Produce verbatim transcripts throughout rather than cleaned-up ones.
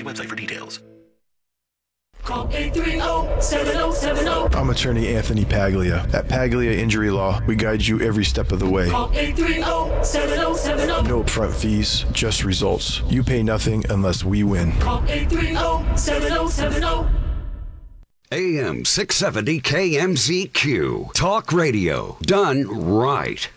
website for details. Call eight three zero, seven zero seven zero. I'm attorney Anthony Paglia. At Paglia Injury Law, we guide you every step of the way. Call eight three zero, seven zero seven zero. No upfront fees, just results. You pay nothing unless we win. Call eight three zero, seven zero seven zero. A M six seventy K M Z Q. Talk radio done right.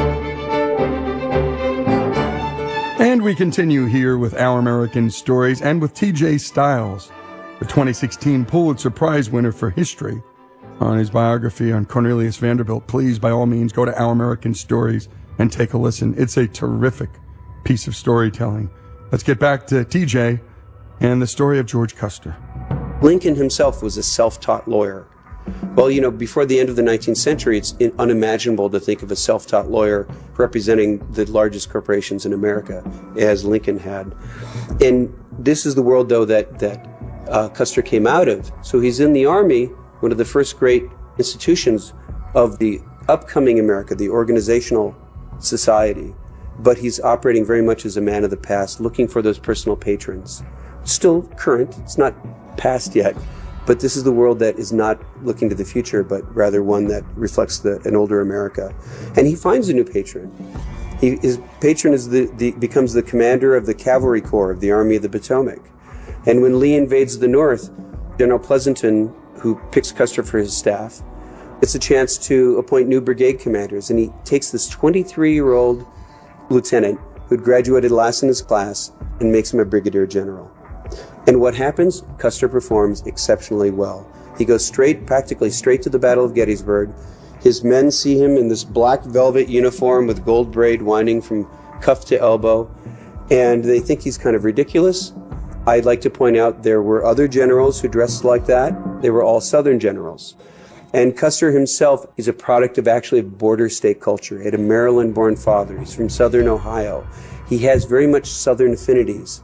And we continue here with Our American Stories and with T J Stiles, the twenty sixteen Pulitzer Prize winner for history, on his biography on Cornelius Vanderbilt. Please, by all means, go to Our American Stories and take a listen. It's a terrific piece of storytelling. Let's get back to T J and the story of George Custer. Lincoln himself was a self-taught lawyer. Well, you know, before the end of the nineteenth century, it's unimaginable to think of a self-taught lawyer representing the largest corporations in America, as Lincoln had. And this is the world, though, that, that uh, Custer came out of. So he's in the Army, one of the first great institutions of the upcoming America, the organizational society. But he's operating very much as a man of the past, looking for those personal patrons. Still current, it's not past yet. But this is the world that is not looking to the future, but rather one that reflects the, an older America. And he finds a new patron. He, his patron is the, the, becomes the commander of the Cavalry Corps of the Army of the Potomac. And when Lee invades the North, General Pleasanton, who picks Custer for his staff, gets a chance to appoint new brigade commanders. And he takes this twenty-three-year-old lieutenant who'd graduated last in his class and makes him a brigadier general. And what happens? Custer performs exceptionally well. He goes straight, practically straight to the Battle of Gettysburg. His men see him in this black velvet uniform with gold braid winding from cuff to elbow, and they think he's kind of ridiculous. I'd like to point out there were other generals who dressed like that. They were all Southern generals. And Custer himself is a product of actually border state culture. He had a Maryland-born father. He's from Southern Ohio. He has very much Southern affinities.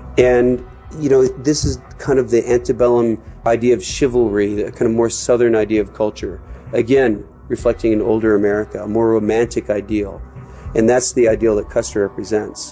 And you know, this is kind of the antebellum idea of chivalry, the kind of more Southern idea of culture. Again, reflecting an older America, a more romantic ideal. And that's the ideal that Custer represents.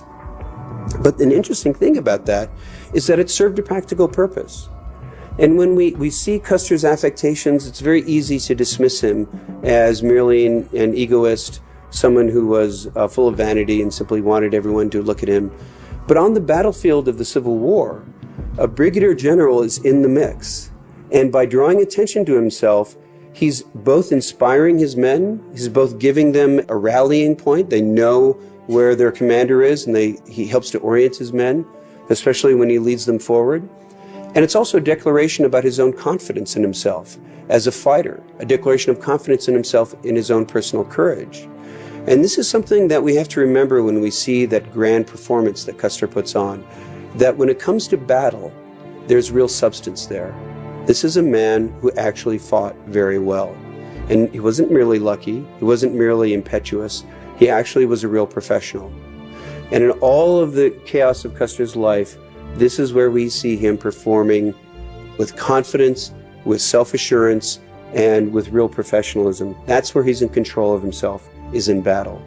But an interesting thing about that is that it served a practical purpose. And when we, we see Custer's affectations, it's very easy to dismiss him as merely an, an egoist, someone who was uh, full of vanity and simply wanted everyone to look at him. But on the battlefield of the Civil War, a brigadier general is in the mix. And by drawing attention to himself, he's both inspiring his men, he's both giving them a rallying point. They know where their commander is, and they, he helps to orient his men, especially when he leads them forward. And it's also a declaration about his own confidence in himself as a fighter, a declaration of confidence in himself in his own personal courage. And this is something that we have to remember when we see that grand performance that Custer puts on, that when it comes to battle, there's real substance there. This is a man who actually fought very well. And he wasn't merely lucky, he wasn't merely impetuous, he actually was a real professional. And in all of the chaos of Custer's life, this is where we see him performing with confidence, with self-assurance, and with real professionalism. That's where he's in control of himself, is in battle.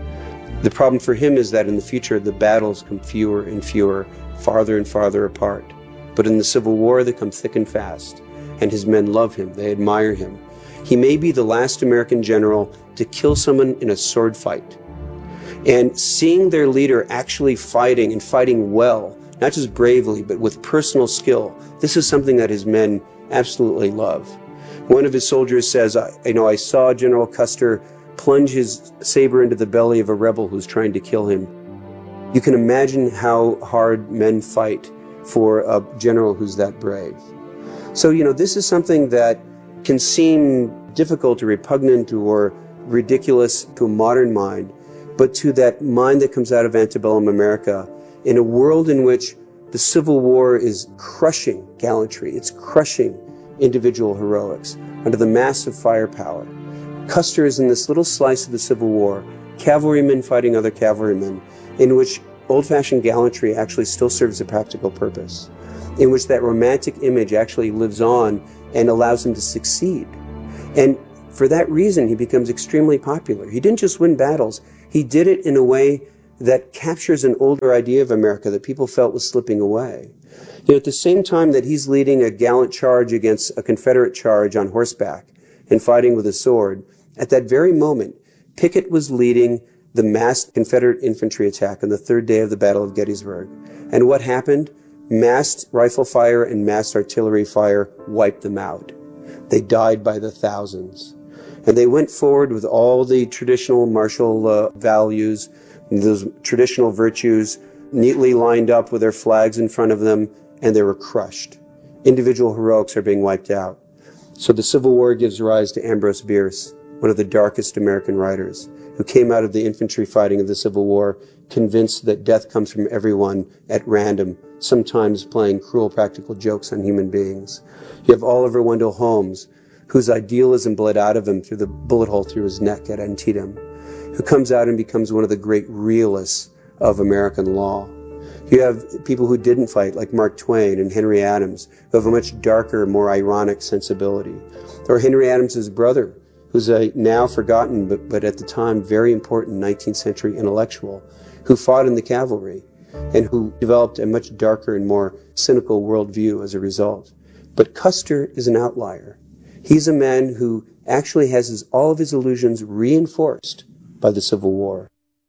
The problem for him is that in the future, the battles come fewer and fewer, farther and farther apart. But in the Civil War, they come thick and fast. And his men love him. They admire him. He may be the last American general to kill someone in a sword fight. And seeing their leader actually fighting and fighting well, not just bravely, but with personal skill, this is something that his men absolutely love. One of his soldiers says, I, you know, I saw General Custer plunge his saber into the belly of a rebel who's trying to kill him. You can imagine how hard men fight for a general who's that brave. So, you know, this is something that can seem difficult or repugnant or ridiculous to a modern mind, but to that mind that comes out of antebellum America, in a world in which the Civil War is crushing gallantry, it's crushing individual heroics under the massive firepower. Custer is in this little slice of the Civil War, cavalrymen fighting other cavalrymen, in which old-fashioned gallantry actually still serves a practical purpose, in which that romantic image actually lives on and allows him to succeed. And for that reason, he becomes extremely popular. He didn't just win battles, he did it in a way that captures an older idea of America that people felt was slipping away. You know, at the same time that he's leading a gallant charge against a Confederate charge on horseback and fighting with a sword, at that very moment, Pickett was leading the massed Confederate infantry attack on the third day of the Battle of Gettysburg. And what happened? Massed rifle fire and massed artillery fire wiped them out. They died by the thousands. And they went forward with all the traditional martial uh, values, those traditional virtues, neatly lined up with their flags in front of them, and they were crushed. Individual heroics are being wiped out. So the Civil War gives rise to Ambrose Bierce, one of the darkest American writers, who came out of the infantry fighting of the Civil War, convinced that death comes from everyone at random, sometimes playing cruel practical jokes on human beings. You have Oliver Wendell Holmes, whose idealism bled out of him through the bullet hole through his neck at Antietam, who comes out and becomes one of the great realists of American law. You have people who didn't fight, like Mark Twain and Henry Adams, who have a much darker, more ironic sensibility. Or Henry Adams's brother, who's a now forgotten, but, but at the time very important nineteenth century intellectual, who fought in the cavalry and who developed a much darker and more cynical worldview as a result. But Custer is an outlier. He's a man who actually has his, all of his illusions reinforced by the Civil War.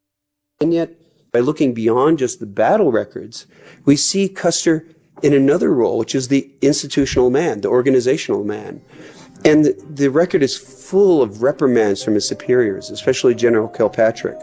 And yet, by looking beyond just the battle records, we see Custer in another role, which is the institutional man, the organizational man. And the, the record is full of reprimands from his superiors, especially General Kilpatrick.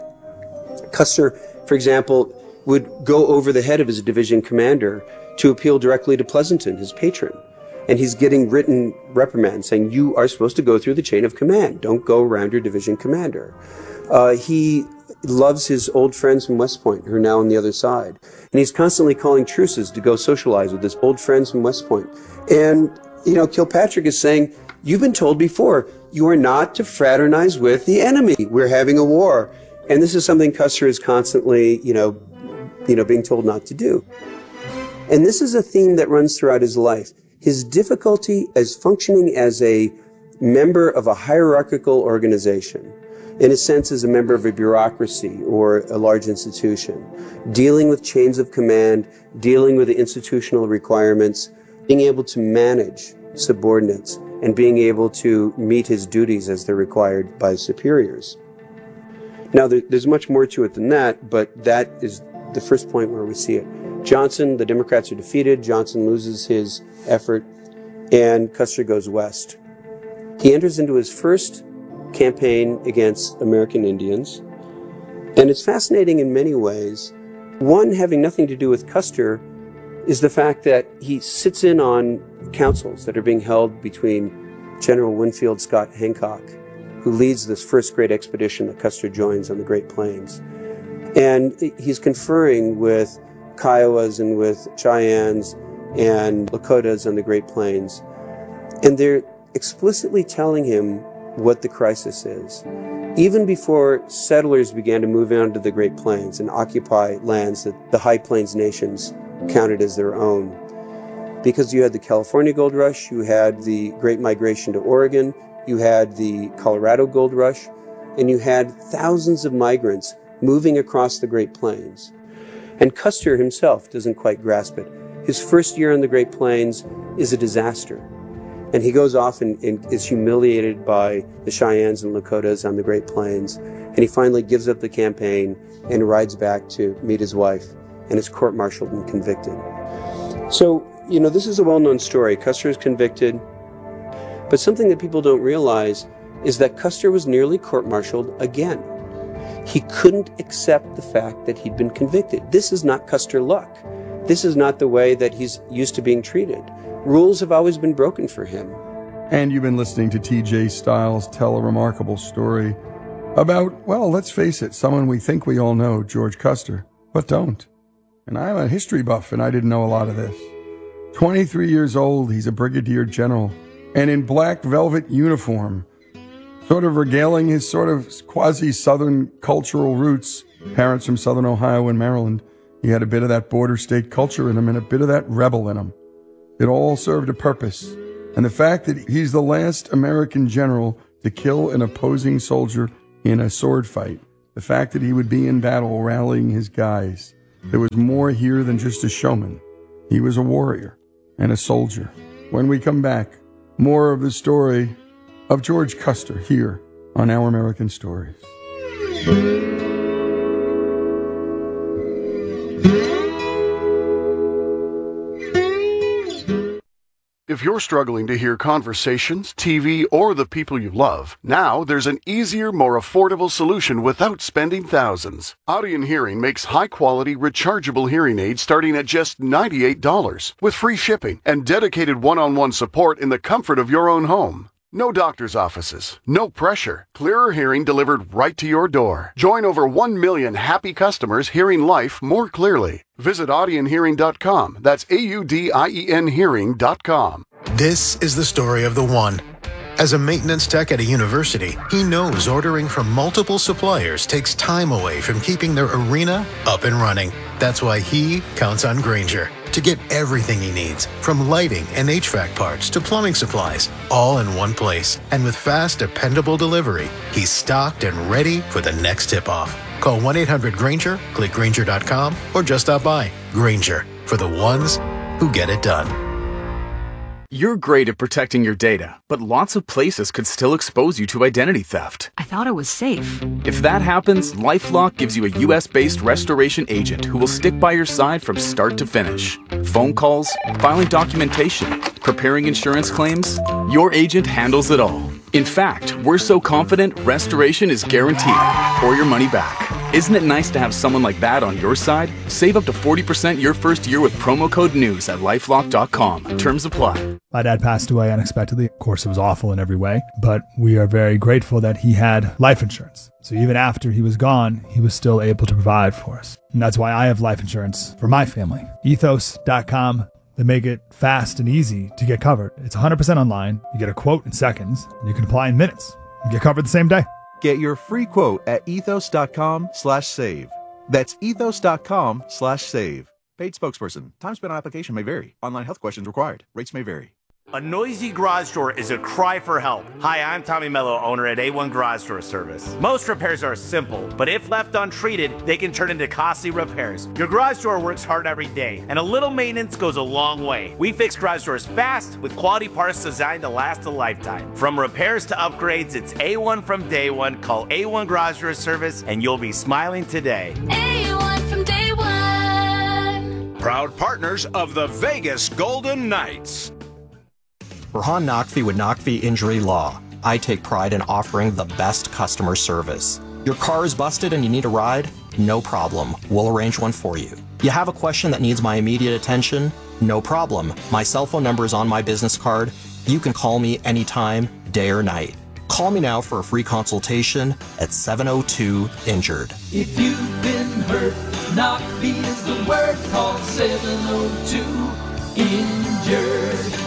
Custer, for example, would go over the head of his division commander to appeal directly to Pleasanton, his patron. And he's getting written reprimands saying, you are supposed to go through the chain of command. Don't go around your division commander. Uh, he loves his old friends from West Point, who are now on the other side. And he's constantly calling truces to go socialize with his old friends from West Point. And, you know, Kilpatrick is saying, you've been told before, you are not to fraternize with the enemy. We're having a war. And this is something Custer is constantly, you know, you know, being told not to do. And this is a theme that runs throughout his life. His difficulty as functioning as a member of a hierarchical organization, in a sense as a member of a bureaucracy or a large institution, dealing with chains of command, dealing with the institutional requirements, being able to manage subordinates, and being able to meet his duties as they're required by superiors. Now, there, there's much more to it than that, but that is the first point where we see it. Johnson, the Democrats are defeated, Johnson loses his effort, and Custer goes west. He enters into his first campaign against American Indians, and it's fascinating in many ways. One, having nothing to do with Custer, is the fact that he sits in on councils that are being held between General Winfield Scott Hancock, who leads this first great expedition that Custer joins on the Great Plains. And he's conferring with Kiowas and with Cheyennes and Lakotas on the Great Plains. And they're explicitly telling him what the crisis is. Even before settlers began to move onto the Great Plains and occupy lands that the High Plains nations counted as their own. Because you had the California Gold Rush, you had the Great Migration to Oregon, you had the Colorado Gold Rush, and you had thousands of migrants moving across the Great Plains. And Custer himself doesn't quite grasp it. His first year on the Great Plains is a disaster. And he goes off and, and is humiliated by the Cheyennes and Lakotas on the Great Plains. And he finally gives up the campaign and rides back to meet his wife and is court-martialed and convicted. So, you know, this is a well-known story. Custer is convicted. But something that people don't realize is that Custer was nearly court-martialed again. He couldn't accept the fact that he'd been convicted. This is not Custer luck. This is not the way that he's used to being treated. Rules have always been broken for him. And you've been listening to T J Stiles tell a remarkable story about, well, let's face it, someone we think we all know, George Custer, but don't. And I'm a history buff, and I didn't know a lot of this. twenty-three years old, he's a brigadier general, and in black velvet uniform, sort of regaling his sort of quasi-Southern cultural roots. Parents from Southern Ohio and Maryland. He had a bit of that border state culture in him and a bit of that rebel in him. It all served a purpose. And the fact that he's the last American general to kill an opposing soldier in a sword fight The fact that he would be in battle rallying his guys. There was more here than just a showman. He was a warrior and a soldier. When we come back, more of the story of George Custer here on Our American Stories. If you're struggling to hear conversations, T V, or the people you love, now there's an easier, more affordable solution without spending thousands. Audien Hearing makes high-quality, rechargeable hearing aids starting at just ninety-eight dollars, with free shipping and dedicated one-on-one support in the comfort of your own home. No doctor's offices, no pressure. Clearer hearing delivered right to your door. Join over one million happy customers hearing life more clearly. Visit audien hearing dot com. That's A U D I E N hearing dot com. This is the story of the one. As a maintenance tech at a university, he knows ordering from multiple suppliers takes time away from keeping their arena up and running. That's why he counts on Grainger to get everything he needs, from lighting and H V A C parts to plumbing supplies, all in one place. And with fast, dependable delivery, he's stocked and ready for the next tip-off. Call one eight hundred Grainger, click Grainger dot com, or just stop by. Grainger, for the ones who get it done. You're great at protecting your data, but lots of places could still expose you to identity theft. I thought it was safe. If that happens, LifeLock gives you a U S-based restoration agent who will stick by your side from start to finish. Phone calls, filing documentation, preparing insurance claims, your agent handles it all. In fact, we're so confident restoration is guaranteed, or your money back. Isn't it nice to have someone like that on your side? Save up to forty percent your first year with promo code NEWS at lifelock dot com. Terms apply. My dad passed away unexpectedly. Of course, it was awful in every way, but we are very grateful that he had life insurance. So even after he was gone, he was still able to provide for us. And that's why I have life insurance for my family. ethos dot com. They make it fast and easy to get covered. It's one hundred percent online. You get a quote in seconds, and you can apply in minutes. You get covered the same day. Get your free quote at ethos dot com slash save. That's ethos dot com slash save. Paid spokesperson. Time spent on application may vary. Online health questions required. Rates may vary. A noisy garage door is a cry for help. Hi, I'm Tommy Mello, owner at A one Garage Door Service. Most repairs are simple, but if left untreated, they can turn into costly repairs. Your garage door works hard every day, and a little maintenance goes a long way. We fix garage doors fast with quality parts designed to last a lifetime. From repairs to upgrades, it's A one from day one. Call A one Garage Door Service, and you'll be smiling today. A one from day one. Proud partners of the Vegas Golden Knights. Rahan Naqvi with Naqvi Injury Law. I take pride in offering the best customer service. Your car is busted and you need a ride? No problem. We'll arrange one for you. You have a question that needs my immediate attention? No problem. My cell phone number is on my business card. You can call me anytime, day or night. Call me now for a free consultation at seven oh two injured. If you've been hurt, Naqvi is the word. Call seven oh two injured.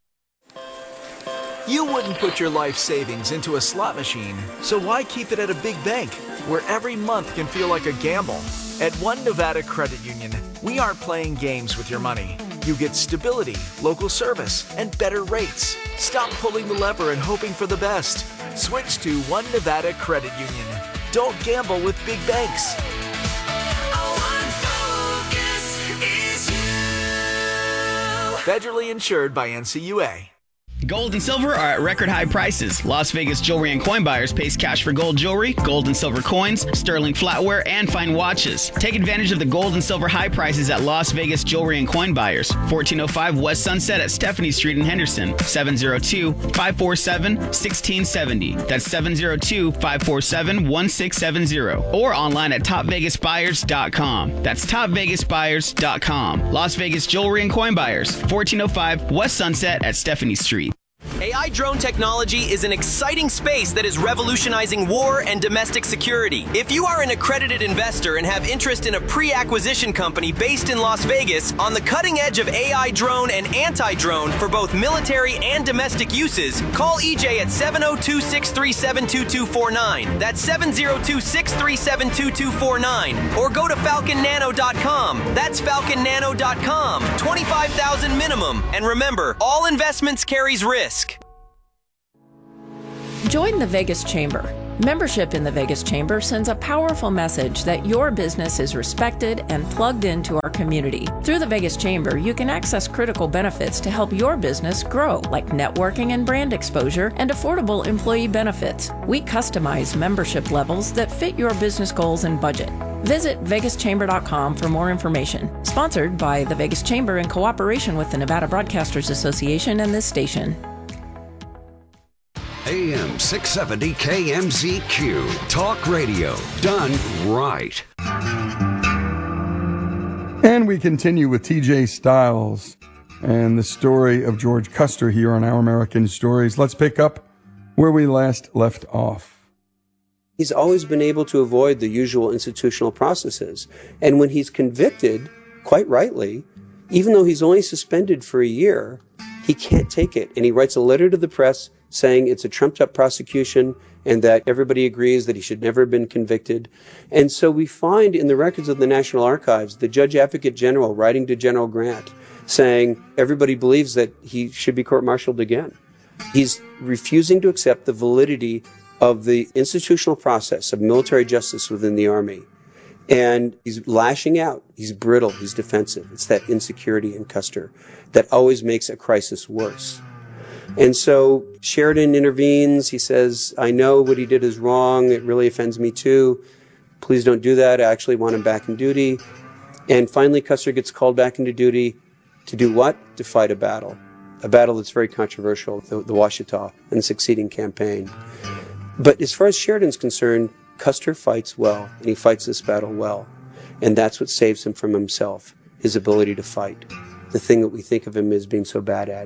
You wouldn't put your life savings into a slot machine, so why keep it at a big bank, where every month can feel like a gamble? At One Nevada Credit Union, we aren't playing games with your money. You get stability, local service, and better rates. Stop pulling the lever and hoping for the best. Switch to One Nevada Credit Union. Don't gamble with big banks. Federally insured by N C U A. Gold and silver are at record high prices. Las Vegas Jewelry and Coin Buyers pays cash for gold jewelry, gold and silver coins, sterling flatware, and fine watches. Take advantage of the gold and silver high prices at Las Vegas Jewelry and Coin Buyers, fourteen oh five West Sunset at Stephanie Street in Henderson, seven oh two, five four seven, one six seven oh. That's seven oh two, five four seven, one six seven oh. Or online at top vegas buyers dot com. That's top vegas buyers dot com. Las Vegas Jewelry and Coin Buyers, fourteen oh five West Sunset at Stephanie Street. A I drone technology is an exciting space that is revolutionizing war and domestic security. If you are an accredited investor and have interest in a pre-acquisition company based in Las Vegas on the cutting edge of A I drone and anti-drone for both military and domestic uses, call E J at seven oh two, six three seven, two two four nine. That's seven oh two, six three seven, two two four nine. Or go to falcon nano dot com. That's falcon nano dot com. twenty-five thousand minimum. And remember, all investments carries risk. Join the Vegas Chamber. Membership in the Vegas Chamber sends a powerful message that your business is respected and plugged into our community. Through the Vegas Chamber, you can access critical benefits to help your business grow, like networking and brand exposure and affordable employee benefits. We customize membership levels that fit your business goals and budget. Visit vegas chamber dot com for more information. Sponsored by the Vegas Chamber in cooperation with the Nevada Broadcasters Association and this station. A M six seventy K M Z Q. Talk radio done right. And we continue with T J Stiles and the story of George Custer here on Our American Stories. Let's pick up where we last left off. He's always been able to avoid the usual institutional processes. And when he's convicted, quite rightly, even though he's only suspended for a year, he can't take it. And he writes a letter to the press saying it's a trumped-up prosecution and that everybody agrees that he should never have been convicted. And so we find in the records of the National Archives, the Judge Advocate General writing to General Grant saying everybody believes that he should be court-martialed again. He's refusing to accept the validity of the institutional process of military justice within the Army. And he's lashing out. He's brittle. He's defensive. It's that insecurity in Custer that always makes a crisis worse. And so Sheridan intervenes. He says, I know what he did is wrong. It really offends me too. Please don't do that. I actually want him back in duty. And finally, Custer gets called back into duty to do what? To fight a battle. A battle that's very controversial, the, the Washita and the succeeding campaign. But as far as Sheridan's concerned, Custer fights well, and he fights this battle well. And that's what saves him from himself, his ability to fight, the thing that we think of him as being so bad at.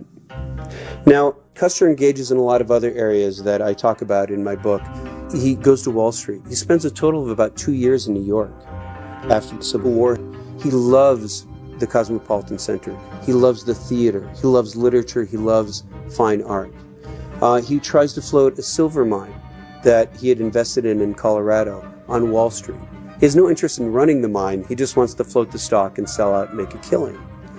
Now, Custer engages in a lot of other areas that I talk about in my book. He goes to Wall Street. He spends a total of about two years in New York after the Civil War. He loves the Cosmopolitan Center. He loves the theater. He loves literature. He loves fine art. Uh, he tries to float a silver mine that he had invested in in Colorado on Wall Street. He has no interest in running the mine. He just wants to float the stock and sell out and make a killing.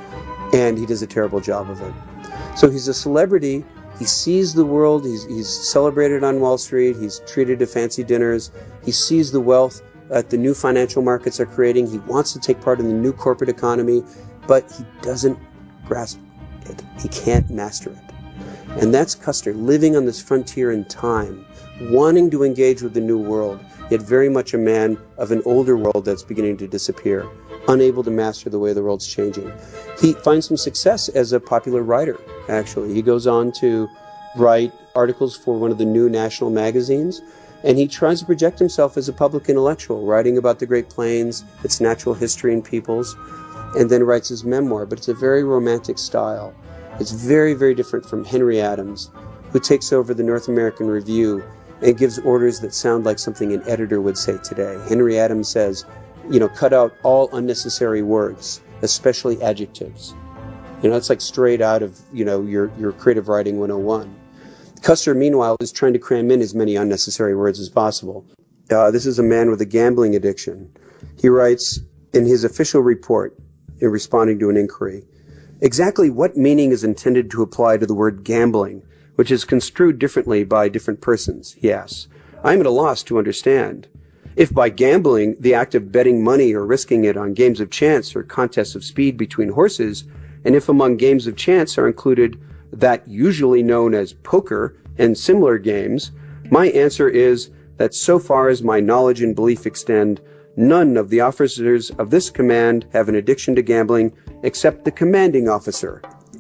And he does a terrible job of it. So he's a celebrity. He sees the world. He's, he's celebrated on Wall Street. He's treated to fancy dinners. He sees the wealth that the new financial markets are creating. He wants to take part in the new corporate economy, but he doesn't grasp it. He can't master it. And that's Custer, living on this frontier in time, wanting to engage with the new world, yet very much a man of an older world that's beginning to disappear, unable to master the way the world's changing. He finds some success as a popular writer, actually. He goes on to write articles for one of the new national magazines, and he tries to project himself as a public intellectual, writing about the Great Plains, its natural history and peoples, and then writes his memoir. But it's a very romantic style. It's very, very different from Henry Adams, who takes over the North American Review and gives orders that sound like something an editor would say today. Henry Adams says, you know, cut out all unnecessary words, especially adjectives. You know, it's like straight out of, you know, your, your creative writing one oh one. Custer, meanwhile, is trying to cram in as many unnecessary words as possible. Uh, this is a man with a gambling addiction. He writes in his official report, in responding to an inquiry, exactly what meaning is intended to apply to the word gambling, which is construed differently by different persons, he asks. I am at a loss to understand. If by gambling, the act of betting money or risking it on games of chance or contests of speed between horses, and if among games of chance are included that usually known as poker and similar games, my answer is that so far as my knowledge and belief extend, none of the officers of this command have an addiction to gambling except the commanding officer.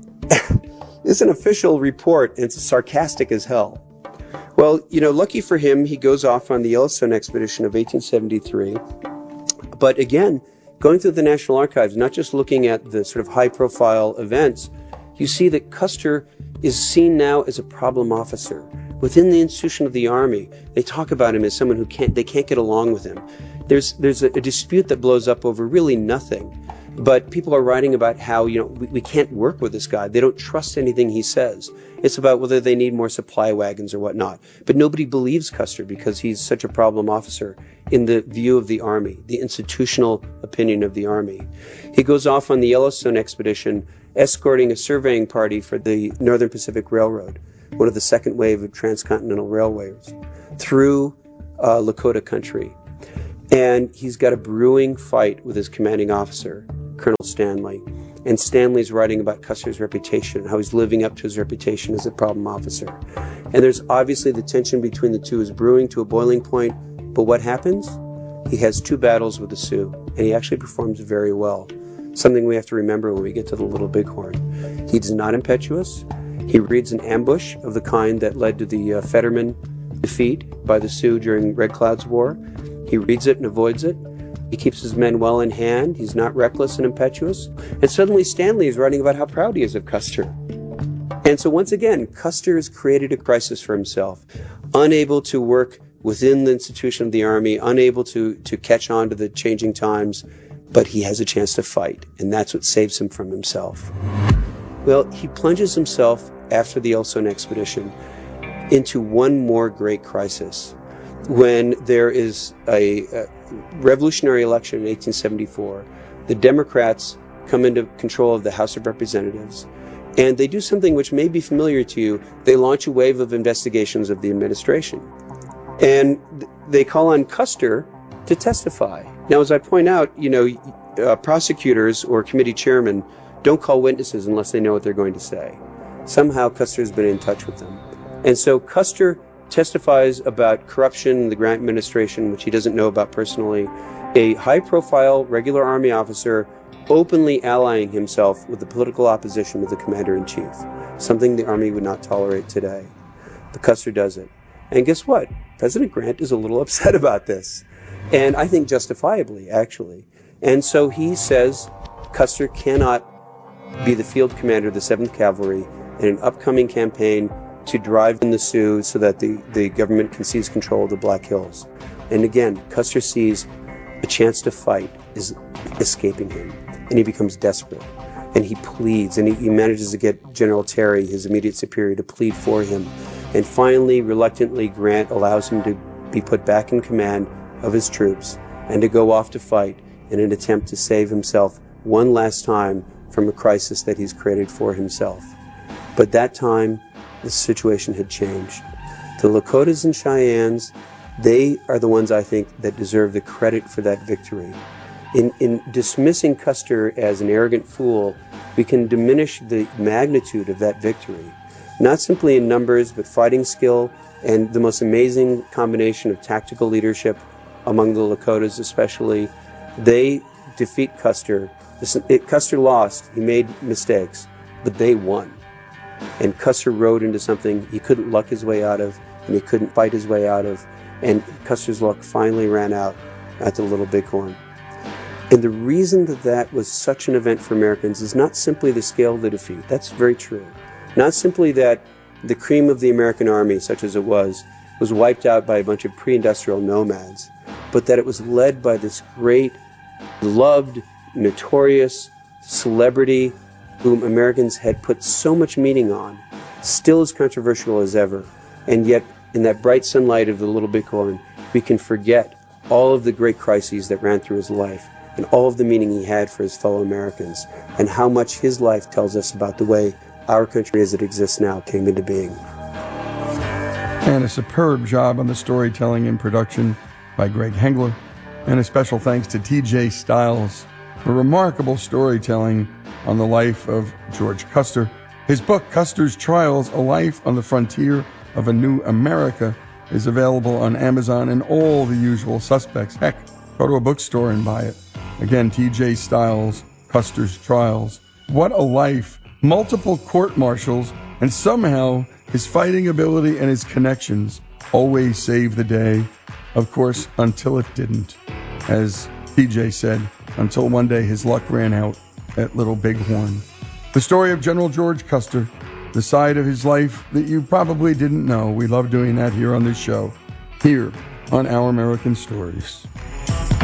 It's an official report, and it's sarcastic as hell. Well, you know, lucky for him, he goes off on the Yellowstone expedition of eighteen seventy-three. But again, going through the National Archives, not just looking at the sort of high-profile events, you see that Custer is seen now as a problem officer. Within the institution of the Army, they talk about him as someone who can't, they can't get along with him. There's, there's a, a dispute that blows up over really nothing. But people are writing about how, you know, we, we can't work with this guy. They don't trust anything he says. It's about whether they need more supply wagons or whatnot. But nobody believes Custer because he's such a problem officer in the view of the Army, the institutional opinion of the Army. He goes off on the Yellowstone expedition, escorting a surveying party for the Northern Pacific Railroad, one of the second wave of transcontinental railways, through uh, Lakota country. And he's got a brewing fight with his commanding officer, Colonel Stanley. And Stanley's writing about Custer's reputation, how he's living up to his reputation as a problem officer. And there's obviously the tension between the two is brewing to a boiling point. But what happens? He has two battles with the Sioux, and he actually performs very well. Something we have to remember when we get to the Little Bighorn. He's not impetuous. He reads an ambush of the kind that led to the uh, Fetterman defeat by the Sioux during Red Cloud's War. He reads it and avoids it. He keeps his men well in hand. He's not reckless and impetuous. And suddenly Stanley is writing about how proud he is of Custer. And so once again, Custer has created a crisis for himself, unable to work within the institution of the Army, unable to, to catch on to the changing times, but he has a chance to fight, and that's what saves him from himself. Well, he plunges himself after the Yellowstone expedition into one more great crisis. When there is a, a revolutionary election in eighteen seventy-four, the Democrats come into control of the House of Representatives, and they do something which may be familiar to you. They launch a wave of investigations of the administration. And they call on Custer to testify. Now, as I point out, you know, uh, prosecutors or committee chairmen don't call witnesses unless they know what they're going to say. Somehow Custer's been in touch with them. And so Custer testifies about corruption in the Grant administration, which he doesn't know about personally. A high-profile regular Army officer openly allying himself with the political opposition of the commander-in-chief, something the Army would not tolerate today. But Custer does it. And guess what? President Grant is a little upset about this. And I think justifiably, actually. And so he says Custer cannot be the field commander of the seventh Cavalry in an upcoming campaign to drive in the Sioux so that the, the government can seize control of the Black Hills. And again, Custer sees a chance to fight is escaping him, and he becomes desperate. And he pleads, and he, he manages to get General Terry, his immediate superior, to plead for him. And finally, reluctantly, Grant allows him to be put back in command of his troops and to go off to fight in an attempt to save himself one last time from a crisis that he's created for himself. But that time, the situation had changed. The Lakotas and Cheyennes, they are the ones, I think, that deserve the credit for that victory. In, in dismissing Custer as an arrogant fool, we can diminish the magnitude of that victory. Not simply in numbers, but fighting skill and the most amazing combination of tactical leadership among the Lakotas especially. They defeat Custer. It, Custer lost. He made mistakes, but they won. And Custer rode into something he couldn't luck his way out of, and he couldn't fight his way out of. And Custer's luck finally ran out at the Little Bighorn. And the reason that that was such an event for Americans is not simply the scale of the defeat. That's very true. Not simply that the cream of the American army, such as it was, was wiped out by a bunch of pre-industrial nomads, but that it was led by this great, loved, notorious celebrity whom Americans had put so much meaning on, still as controversial as ever. And yet, in that bright sunlight of the Little Bighorn, we can forget all of the great crises that ran through his life and all of the meaning he had for his fellow Americans, and how much his life tells us about the way our country as it exists now came into being. And a superb job on the storytelling and production by Greg Hengler. And a special thanks to T J Stiles for remarkable storytelling on the life of George Custer. His book, Custer's Trials, A Life on the Frontier of a New America, is available on Amazon and all the usual suspects. Heck, go to a bookstore and buy it. Again, T J Stiles, Custer's Trials. What a life. Multiple court-martials, and somehow his fighting ability and his connections always saved the day. Of course, until it didn't. As T J said, until one day his luck ran out at Little Bighorn. The story of General George Custer, the side of his life that you probably didn't know. We love doing that here on this show, here on Our American Stories.